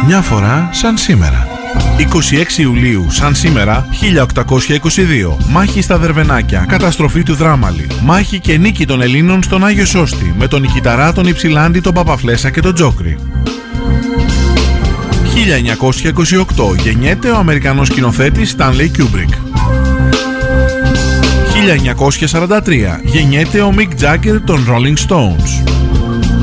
Μια φορά σαν σήμερα. 26 Ιουλίου, σαν σήμερα, 1822. Μάχη στα Δερβενάκια, καταστροφή του Δράμαλη. Μάχη και νίκη των Ελλήνων στον Άγιο Σώστη, με τον νικηταρά τον Υψηλάντη, τον Παπαφλέσσα και τον Τζόκρη. 1928. Γεννιέται ο Αμερικανός σκηνοθέτης Stanley Kubrick. 1943. Γεννιέται ο Mick Jagger των Rolling Stones.